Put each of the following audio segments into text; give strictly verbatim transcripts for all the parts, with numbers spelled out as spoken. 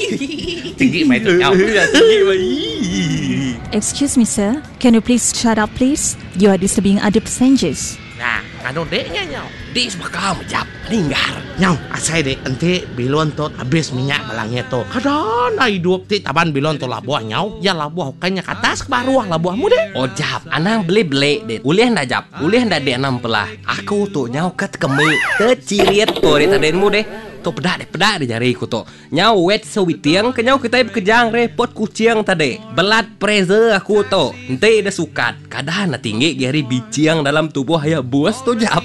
Tinggi mai tu nhau. Tinggi mai. Excuse me, sir. Can you please shut up, please? You are disturbing other passengers. Nah, kano deknya nhau. Di sebakam jap linggar. Nhau, asai dek ente bilon tot habis minyak balangnya to. Kadang na hidup ti taban bilon to labuah nhau. Ya labuah kanya ke atas ke baruah labuahmu dek. Oh jap, anang beli-beli dek. Ulih ndak jap. Ulih ndak dek enam pelah. Aku tu nyau kat kemi terciriet tu dek tadenmu deh. Tu pedak deh, pedak deh jari ku tu. Nyau wet sewitiang ke nyau kita bekejang repot kucing tadi. Belat pressure aku tu. Ente dah sukat. Kadang na tinggi gari biciang dalam tubuh ya buas tu jap.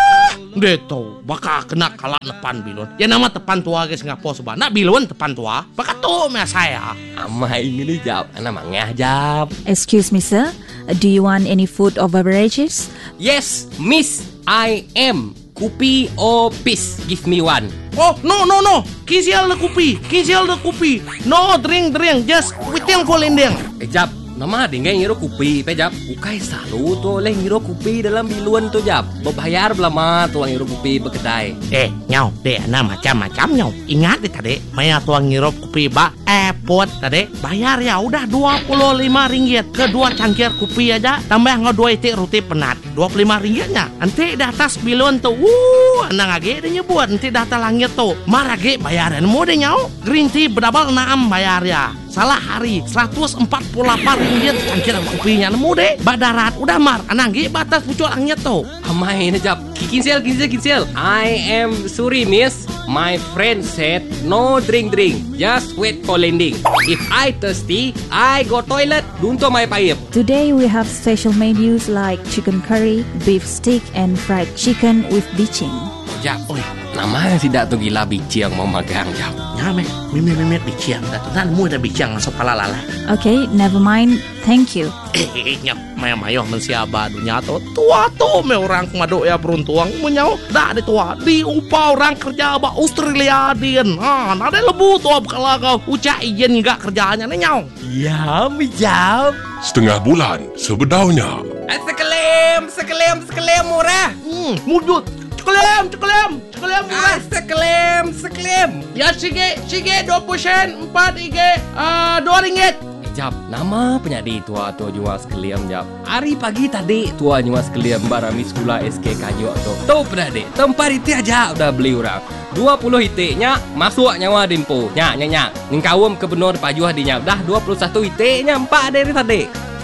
Deto, baka kena kalah depan bilon. Ya nama tepan tua ke Singapura sebab nak bilon tepan tua. Baka tu me saya. Amai ini jap, anak mangah jap. Excuse me, sir. Do you want any food or beverages? Yes, miss, I am. Kopi or peace, give me one. Oh, no, no, no. Kisial de kopi. Kisial de kopi. No, drink, drink. Just witiang ko lindeng. Eh, jap. Nama dengan ngiro kopi, pe jap. Ukai selalu tu oleh ngiro kopi dalam biluan tu jap. Berbayar belama tuang ngiro kopi berkedai. Eh, nhau, dek na macam-macam nhau. Ingat deh tadi, maya tuang ngiro kopi ba airport tadi. Bayar ya udah dua puluh lima ringgit. Kedua cangkir kopi aja. Tambah ngau dua itik roti penat. dua puluh lima ringgitnya. Nanti dah atas biluan tu. Wuh, anang age dia nyebut. Nanti dah atas langit tu. Marage bayaran mu deh nhau. Green tea berdabal enam bayar ya. Salah hari seratus empat puluh delapan ringgit cangkir kopinya nemu deh. Badarat udah mar ananggi batas pucuk langit tu. Amai ini jap. Kinsel kinsel kinsel. I am sorry miss. My friend said no drink drink. Just wait for landing. If I thirsty, I go toilet. Dunto my pipe. Today we have special menus like chicken curry, beef stick, and fried chicken with bicing. Jap, oi. Nama tidak tu gila bicing mau magang jap. Nyame, mimi mimi biciang dah tu nan mu dah biciang masuk pala lala. Okay, never mind. Thank you. Eh, nyap maya mayo mensiaba dunia tu. Tua tu me orang kemaduk ya beruntung menyau dah ada tua di upah orang kerja ba Australia dian. Ha, ada lebu tu kalau kau ucap izin enggak kerjaannya ni nyau. Ya, jap. Setengah bulan sebedaunya. Sekelem, sekelem, sekelem murah. Hmm, mujud. Cekelem, cekelem, cekelem murah. Ah, sekelem, sekelem. Ya sige, sige dua puluh sen, empat ige, uh, dua ringgit. Jap, nama penyadi tua tua jual sekalian jap. Hari pagi tadi tua jual sekalian barami sekolah S K Kayu tu. Tahu pernah dek, tempat itu aja udah beli orang. dua puluh itiknya masuk nyawa dimpo. Nyak, nyak, nyak. Ningkawum ke benur pajuh dinya. Dah dua puluh satu itiknya empat dari tadi.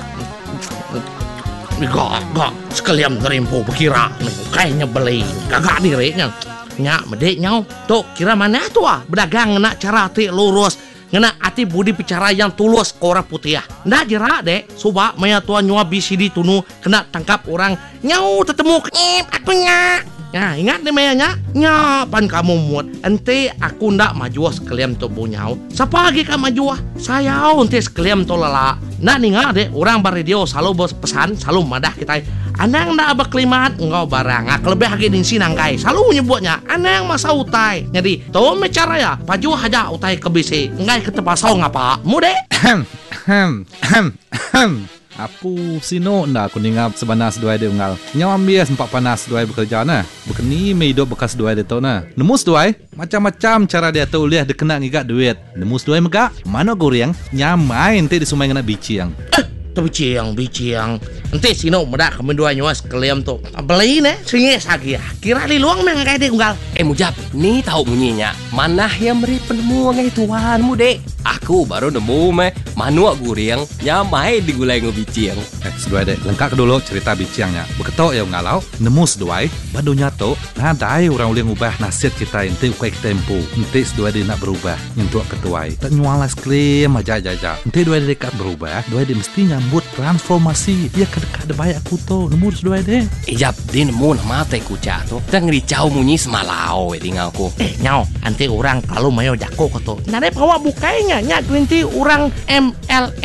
Gak, gak, sekalian terimpu berkira. Kayaknya beli, gagak diriknya. Nyak, medek nyau. Tuh, kira mana tu ah? Berdagang nak cara hati lurus. Ngena hati budi bicara yang tulus ke orang putih ah. Ndak jerak dek. Coba maya tua nyua B C D tunu kena tangkap orang. Nyau tetemu kep aku nyak. Ya, ingat nih maya nyak. Nyapan kamu mut. Ente aku ndak maju sekalian tu bu nyau. Siapa lagi kamu maju? Saya ente sekalian tu lala. Nak ningat dek orang baradio selalu berpesan selalu madah kita. Anang ndak berkelimat engkau barang. Ngak lebih lagi di sini nangkai. Selalu menyebutnya anang masa utai. Jadi tu me cara ya. Paju aja utai ke B C. Ngai ke tempat saung apa? Mude. Aku sino nda aku ningap sebanas dua de ungal. Nyaw ambias empat panas dua bekerja na. Bekeni me hidup bekas dua de tau na. Nemus dua macam-macam cara dia tahu liah dia kena ngigak duit. Nemus dua megak mana goreng nyamain teh di sumai kena biciang. Tu biciang, biciang. Ente sino medak kami dua nyawa sekalian tu. Beli ne singe sagi ya. Kira li luang meng kayak de ungal. Eh mujab, ni tahu munyinya. Mana yang beri penemu ngai tuanmu dek? Aku baru nemu meh manuak guriang nyamai digulai ngobiciang. Eh, sedua dek, lengkap dulu cerita biciangnya. Beketok ya ngalau, nemu sedua, badu nyato, nah dai orang boleh ngubah nasihat kita ente ukai tempo. Ente sedua dek nak berubah, nyentuak ketuai. Tak nyual es krim aja aja aja. Ente dua dek kat berubah, dua dek mesti nyambut transformasi. Ya kedekat de bayak aku tu, nemu sedua dek. Ijab, dia nemu nama teh kucak tu. Tak ngericau munyi semalau eh tinggalku. Eh nyau, ante orang kalau mayo jako keto. Nade bawa bukainya. Nyak green tea orang M L M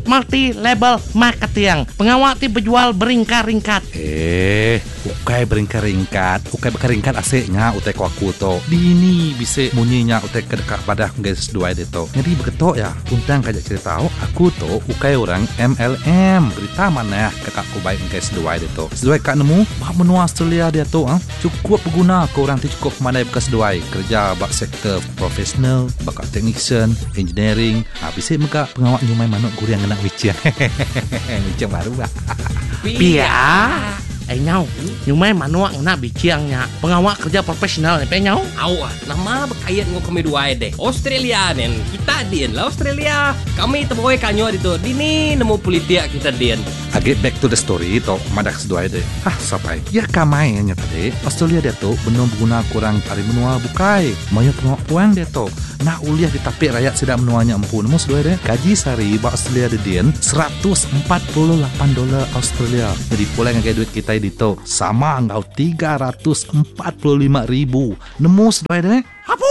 multi label marketing. Pengawak ti berjual beringkat-ringkat. Eh, ukai beringkat-ringkat, ukai beringkat asiknya utai ku aku to. Dini bisa munyinya utai kedekat pada guys dua dia to. Jadi beketok ya, puntang kajak cerita aku to ukai orang M L M. Berita mana kakakku baik guys dua dia to. Sedua kak nemu bak menua Australia dia to ah. Cukup berguna ke orang ti cukup mana bekas dua kerja bak sektor profesional, bak technician, engineering. Ha bisa mega pengawak nyumai manuk guriang kena wiciang. Wiciang baru lah. Pia. Eh nyau, nyumai manuak ngena biciangnya. Pengawak kerja profesional ni pe nyau. Au ah, nama berkait ngau kami dua deh. Australia nen, kita dien lah Australia. Kami temoy kanyo itu. Dini nemu politik kita dien. Agak back to the story to madak sedua deh. Ah sampai ya kamai nya tadi. Australia dia tu benar guna kurang hari menua bukai. Maya pengawak puang dia tu. Nak uliah di tapik rakyat sedang menuanya empu. Nemu sedua deh. Gaji sehari bak Australia dia dien seratus empat puluh lapan dolar Australia. Jadi pula dengan duit kita dito sama engkau tiga ratus empat puluh lima ribu. Nemu sedua deh. Apu!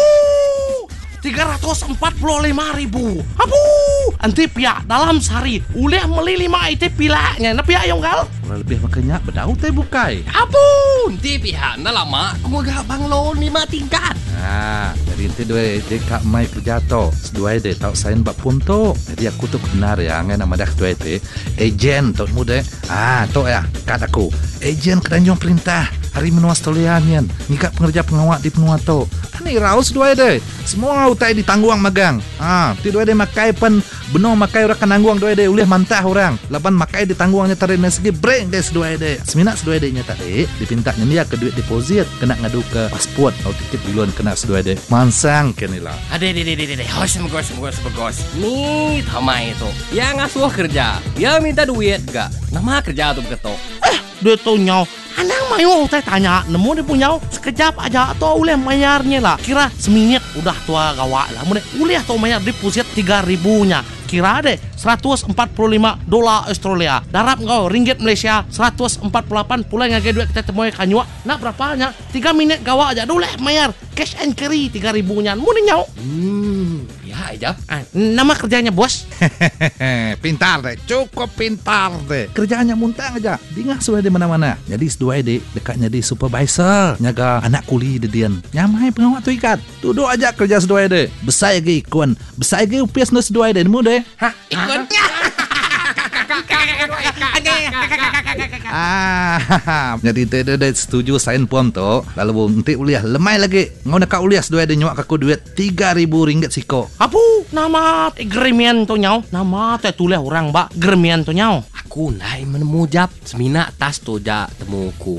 tiga ratus empat puluh lima ribu. Apu! Anti pihak dalam sehari uliah meli lima itu pilaknya. Nah pihak yang gal? Orang lebih makanya bedau teh bukai. Ampun, di pihak na lama aku gak banglo lima tingkat. Nah, jadi nanti dua dekak mai kerja to. Sedua deh tau sain bak pun to. Jadi aku tu benar ya ngai nama dah dua deh. Ejen tu muda. Ah, to ya kat aku. Ejen keranjong perintah. Hari menua Australia nian. Ngikat pengerja pengawak di penua to. Ani raus dua deh. Semua utai ditangguang magang. Ah, ti dua deh makai pen benar makai orang kanangguang dua deh ulih mantah orang. Lapan makai ditangguangnya tarik dari segi break des dua deh. Seminat dua dehnya tadi dipintanya dia ke duit deposit kena ngadu ke pasport atau tiket duluan kena dua deh. Mansang kenila. Ade de de de de. Hos megos megos megos. Nih tamai itu. Yang ngasuh kerja. Dia minta duit gak? Nama kerja tuh beketok. Eh, dia tu nyau. Anang mayu saya tanya, nemu dia punya sekejap aja atau uleh mayarnya lah. Kira seminit udah tua gawak lah. Mulai uleh atau mayar deposit tiga ribunya. Kira deh seratus empat puluh lima dolar Australia. Darab engkau ringgit Malaysia seratus empat puluh delapan pula yang duit kita temui kanyua. Nak berapanya? tiga minit gawak aja dulu mayar cash and carry tiga ribunya. Muni nyau. Hmm, ya aja. Ah, nama kerjanya bos. Pintar deh, cukup pintar deh. Kerjaannya muntang aja. Dingah sudah di mana-mana. Jadi sedua deh dekatnya di supervisor, nyaga anak kuli di dian. Nyamai pengawak tu ikat. Duduk aja kerja sedua deh. Besar lagi ikon, besar lagi upias no sedua deh. Nemu deh. Hah, ikut. Ah, jadi dia dah setuju sign pom tu. Lalu nanti uliah lemai lagi. Ngau nak uliah sedua dia nyuak aku duit tiga ribu ringgit siko. Apu, nama gremian tu nyau. Nama tu tulis orang bak gremian tu nyau. Aku naik menemu jap semina tas tu ja temuku.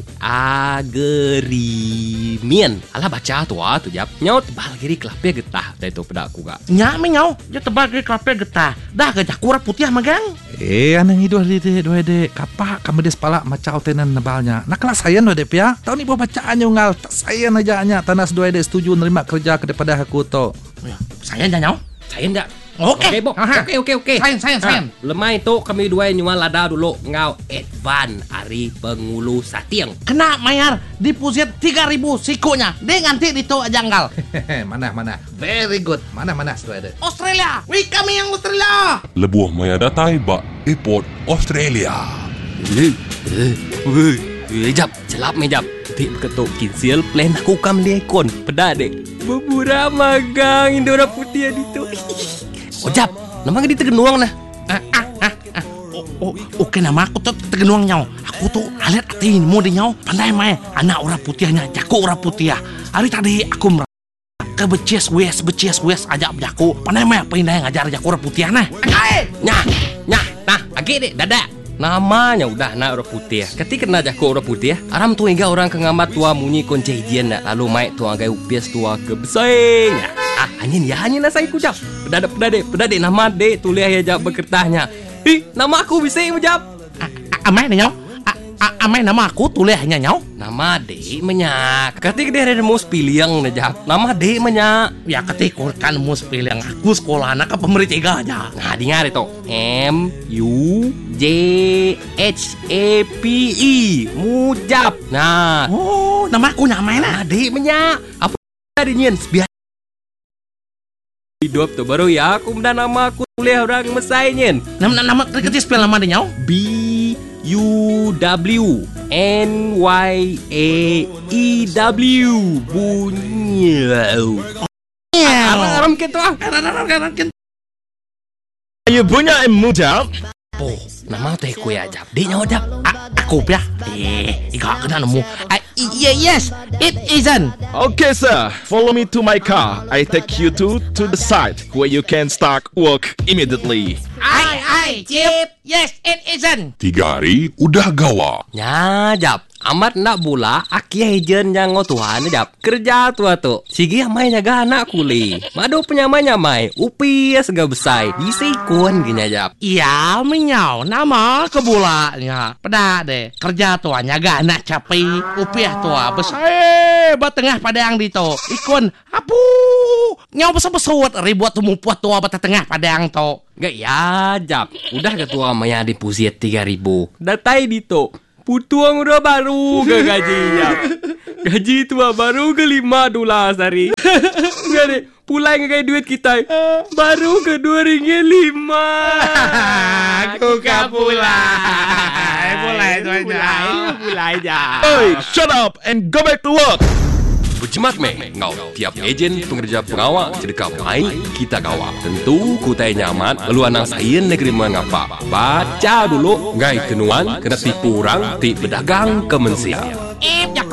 Agerimin. Alah baca tu ah tu jap. Nyau tebal kiri kelapia getah dari tu pada aku gak. Nyak me nyau, dia tebal ke kelapa getah. Dah ke jakura putih magang. Eh, anang itu hari deh, dua deh. Kapak kamu des pala macam tenan nebalnya. Nak kelas saya no deh pia. Tahu ni bacaan ngal. Tak saya aja nya tanas dua deh setuju nerima kerja kepada aku to. Ya, saya dah nyau. Saya ndak. Oke, Oke, Bok. Aha. Oke, oke, oke. Sayan, sayan, sayan. Lemah itu kami dua nyual lada dulu ngau advan ari pengulu satiang. Kena mayar deposit tiga ribu sikonya. Dia nganti itu janggal. Mana mana. Very good. Mana mana sedua deh. Australia. We kami yang Australia. Lebuh maya datai bak airport Australia. Eh, eh, eh, jap, celap me jap. Tik ketuk kinsil plan aku kam lekon. Pedak dek. Bebura magang Indora putih itu. Oh jap, nama di tergenuang nah. Ah, ah, ah, ah. Oh, oh, oke nama aku tuh tergenuang nyau. Aku tuh alit hati mau di nyau. Pandai main. Anak orang putihnya, jago orang putih. Hari tadi aku mer ke becies wes becies wes ajak jago. Pandai main pindah ngajar jago orang putih nah. Agai, nyah, nyah, nah, agi dek, dadak. Namanya udah nak orang putih. Ketika kena jago orang putih, aram tu hingga orang kengamat tua munyi konce jian nak lalu mai tua agai upias tua ke beseng. Ah, angin ya angin nasai ku jap. Pedade pedade pedade nama dek tulis ya jap berkertasnya. Ih, nama aku bisa jap. Amai nih nyau. Amai nama aku tulis hanya nyau. Nama dek menyak. Ketika dia ada mus piliang na jap. Nama dek menyak. Ya ketika kan mus pilih yang aku sekolah anak ke pemerintah tiga aja. Nah, dengar itu. M U J H A P E Mujab. Nah, Oh, nama aku nyamai nah. nah dek menyak. Apa ada nyen biar hidup tu baru ya aku dan nama aku boleh orang mesainya. Nama nama kerja spell nama dia nyau. B U W N Y A E W bunyi. Aram gitu ah. Ayo punya muda. Oh, nama teh ku ya jap. Dia nyawa jap. Aku ya. Eh, ikak kena nemu. Uh, yeah, yes, it isn't. Okay, sir. Follow me to my car. I take you to to the site where you can start work immediately. Ai, ai, Chip. Yes, it isn't. Tiga hari udah gawa. Ya jap. Amat nak bula akia hejen yang ngotuhan jap. Kerja tua tu. Sigi amai nyaga anak kuli. Madu penyamai nyamai. Upi sega besai. Bisa ikun gini jap. Iya, menyau. Nama kebulanya. Pedah deh. Kerja tua nyaga anak capi. Upiah tua besai. Batengah pada yang dito. Ikun. Apu. Nyau besar-besar. Ribuat tumupuat tua bata tengah pada yang to. Gak ya jap. Udah ketua maya di pusiet tiga ribu. Datai dito. Putuang udah baru ke gaji jap. Gaji tua baru ke lima dolar sehari. Enggak deh. Pulai ngegai duit kita. Baru ke dua ringgit lima. Aku gak pulai. Pulai itu aja. Pulai aja. Hey, shut up and go back to work. Berjemat meh, ngau tiap ejen pengerja pengawal cedekap mai kita kawa. Tentu kutai nyaman, lalu anak saya negeri mengapa. Baca dulu, ngai kenuan, kena tipu orang, ti pedagang kemensia. Eh,